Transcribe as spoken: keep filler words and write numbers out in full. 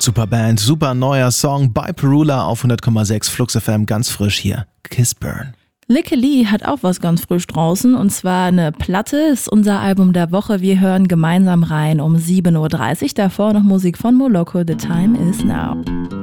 Super Band, super neuer Song bei Perula auf hundert Komma sechs Flux F M, ganz frisch hier. Kiss Burn. Likke Lee hat auch was ganz frisch draußen und zwar eine Platte, ist unser Album der Woche. Wir hören gemeinsam rein um sieben Uhr dreißig. Davor noch Musik von Moloko, The Time Is Now.